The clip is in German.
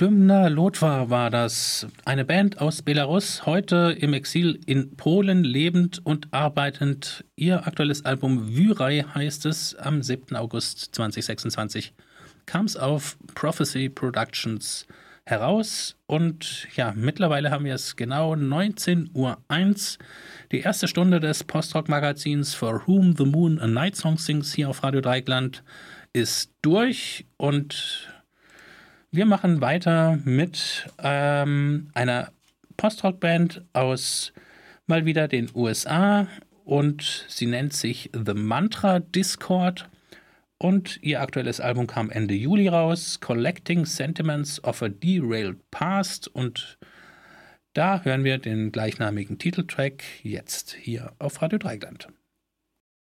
Dymna Lotwa war das, eine Band aus Belarus, heute im Exil in Polen lebend und arbeitend. Ihr aktuelles Album Vyrai heißt es, am 7. August 2026 kam es auf Prophecy Productions heraus und ja, mittlerweile haben wir es genau 19:01 Uhr. Die erste Stunde des Postrock-Magazins For Whom the Moon a Night Song Sings hier auf Radio Dreieckland ist durch und wir machen weiter mit einer Postrock-Band aus mal wieder den USA und sie nennt sich The Mantra Discord und ihr aktuelles Album kam Ende Juli raus, Collecting Sentiments of a Derailed Past, und da hören wir den gleichnamigen Titeltrack jetzt hier auf Radio Dreieckland.